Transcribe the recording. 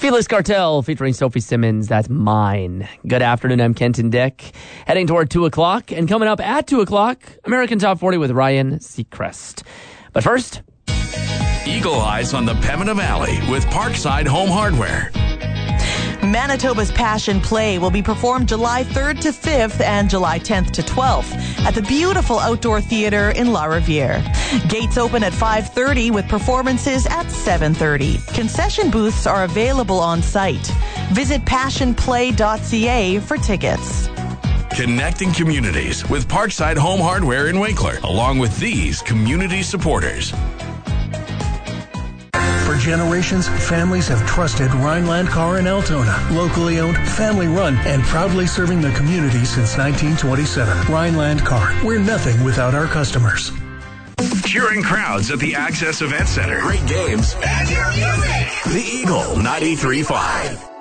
Fearless Cartel featuring Sophie Simmons, that's Mine. Good afternoon, I'm Kenton Dick. Heading toward 2 o'clock, and coming up at 2 o'clock, American Top 40 with Ryan Seacrest. But first, Eagle Eyes on the Pembina Valley with Parkside Home Hardware. Manitoba's Passion Play will be performed July 3rd to 5th and July 10th to 12th at the beautiful outdoor theater in La Riviere. Gates open at 5:30 with performances at 7:30. Concession booths are available on site. Visit passionplay.ca for tickets. Connecting communities with Parkside Home Hardware in Winkler, along with these community supporters. For generations, families have trusted Rhineland Car in Altona. Locally owned, family run, and proudly serving the community since 1927. Rhineland Car. We're nothing without our customers. Cheering crowds at the Access Event Center. Great games. And your music. The Eagle 93.5.